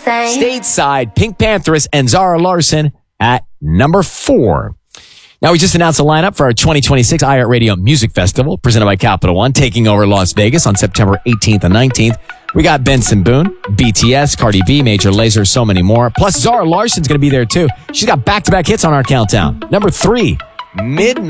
Stateside, Pink Panthers and Zara Larsson at number 4. Now, we just announced a lineup for our 2026 iHeartRadio Music Festival, presented by Capital One, taking over Las Vegas on September 18th and 19th. We got Benson Boone, BTS, Cardi B, Major Lazer, so many more. Plus, Zara Larsson's going to be there, too. She's got back-to-back hits on our countdown. Number 3, Midnight.